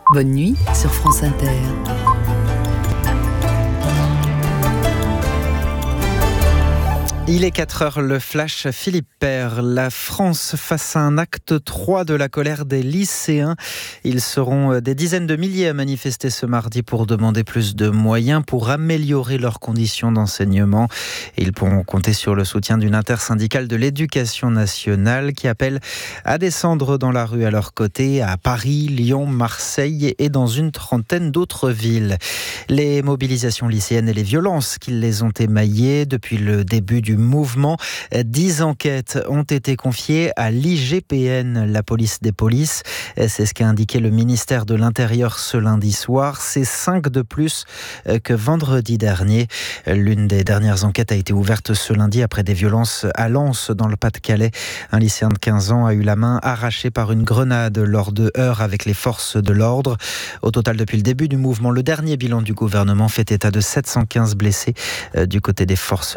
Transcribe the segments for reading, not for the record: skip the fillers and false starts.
Bonne nuit sur France Inter. Il est 4h, le flash Philippe Père. La France face à un acte 3 de la colère des lycéens. Ils seront des dizaines de milliers à manifester ce mardi pour demander plus de moyens pour améliorer leurs conditions d'enseignement. Et ils pourront compter sur le soutien d'une intersyndicale de l'éducation nationale qui appelle à descendre dans la rue à leur côté à Paris, Lyon, Marseille et dans une trentaine d'autres villes. Les mobilisations lycéennes et les violences qui les ont émaillées depuis le début du mouvement. 10 enquêtes ont été confiées à l'IGPN, la police des polices. C'est ce qu'a indiqué le ministère de l'Intérieur ce lundi soir. C'est 5 de plus que vendredi dernier. L'une des dernières enquêtes a été ouverte ce lundi après des violences à Lens, dans le Pas-de-Calais. Un lycéen de 15 ans a eu la main arrachée par une grenade lors de heurts avec les forces de l'ordre. Au total, depuis le début du mouvement, le dernier bilan du gouvernement fait état de 715 blessés du côté des forces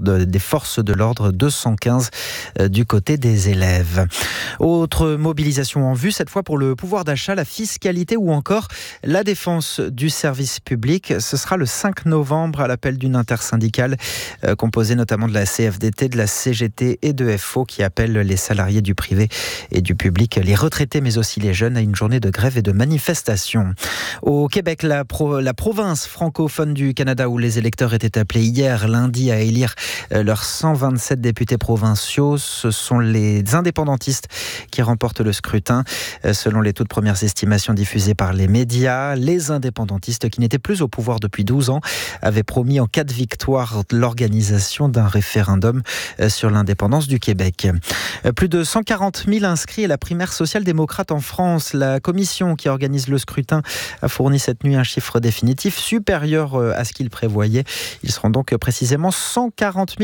de l'ordre, 215 du côté des élèves. Autre mobilisation en vue, cette fois pour le pouvoir d'achat, la fiscalité ou encore la défense du service public. Ce sera le 5 novembre à l'appel d'une intersyndicale composée notamment de la CFDT, de la CGT et de FO qui appelle les salariés du privé et du public, les retraités mais aussi les jeunes à une journée de grève et de manifestation. Au Québec, la province francophone du Canada où les électeurs étaient appelés hier lundi à élire leurs 127 députés provinciaux, ce sont les indépendantistes qui remportent le scrutin. Selon les toutes premières estimations diffusées par les médias, les indépendantistes, qui n'étaient plus au pouvoir depuis 12 ans, avaient promis en cas de victoire l'organisation d'un référendum sur l'indépendance du Québec. Plus de 140 000 inscrits à la primaire social-démocrate en France. La commission qui organise le scrutin a fourni cette nuit un chiffre définitif supérieur à ce qu'il prévoyait. Ils seront donc précisément 140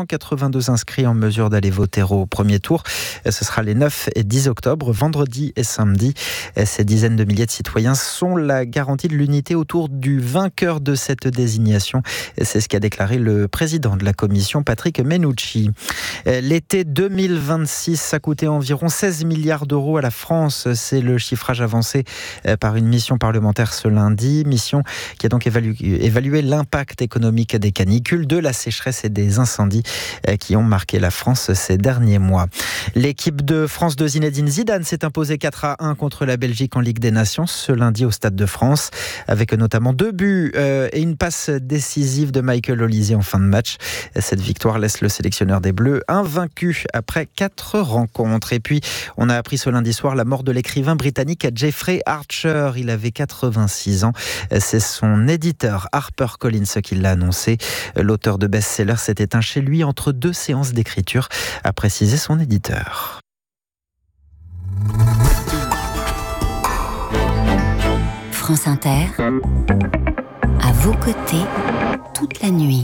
282 inscrits en mesure d'aller voter au premier tour. Ce sera les 9 et 10 octobre, vendredi et samedi. Ces dizaines de milliers de citoyens sont la garantie de l'unité autour du vainqueur de cette désignation. C'est ce qu'a déclaré le président de la commission, Patrick Menucci. L'été 2026 a coûté environ 16 milliards d'euros à la France. C'est le chiffrage avancé par une mission parlementaire ce lundi. Mission qui a donc évalué l'impact économique des canicules, de la sécheresse et des incendies qui ont marqué la France ces derniers mois. L'équipe de France de Zinedine Zidane s'est imposée 4-1 contre la Belgique en Ligue des Nations ce lundi au Stade de France, avec notamment 2 buts et une passe décisive de Michael Olise en fin de match. Cette victoire laisse le sélectionneur des Bleus invaincu après 4 rencontres. Et puis, on a appris ce lundi soir la mort de l'écrivain britannique Jeffrey Archer. Il avait 86 ans. C'est son éditeur HarperCollins qui l'a annoncé. L'auteur de best-seller s'est éteint chez lui entre 2 séances d'écriture, a précisé son éditeur. France Inter, à vos côtés, toute la nuit.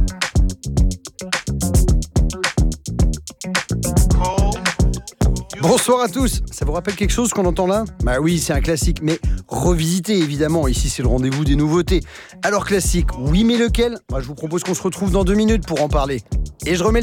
Bonsoir à tous. Ça vous rappelle quelque chose qu'on entend là ? Bah oui, c'est un classique, mais revisité évidemment. Ici, c'est le rendez-vous des nouveautés. Alors classique, oui, mais lequel ? Moi, je vous propose qu'on se retrouve dans 2 minutes pour en parler. Et je remets le